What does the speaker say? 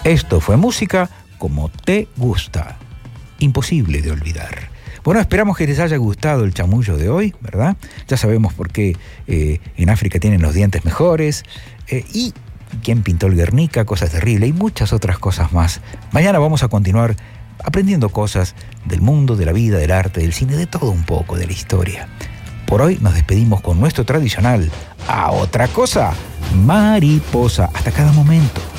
Esto fue música como te gusta. Imposible de olvidar. Bueno, esperamos que les haya gustado el chamullo de hoy, ¿verdad? Ya sabemos por qué en África tienen los dientes mejores y quién pintó el Guernica, cosas terribles y muchas otras cosas más. Mañana vamos a continuar aprendiendo cosas del mundo, de la vida, del arte, del cine, de todo un poco, de la historia. Por hoy nos despedimos con nuestro tradicional "A otra cosa, mariposa". Hasta cada momento.